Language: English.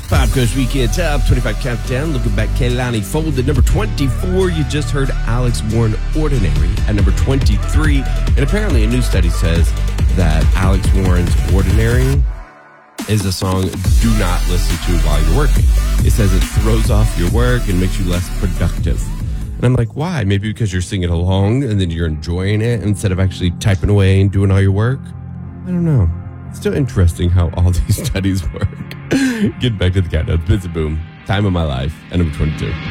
Pop Coast Weekend Top 25 Countdown. Looking back, Kehlani Fold at number 24. You just heard Alex Warren, Ordinary, at number 23. And apparently a new study says that Alex Warren's Ordinary is a song do not listen to while you're working. It says it throws off your work and makes you less productive. And I'm like, why? Maybe because you're singing along and then you're enjoying it instead of actually typing away and doing all your work? I don't know. It's still interesting how all these studies work. Getting back to the countdown. It's Boom. Time of my life at number 22.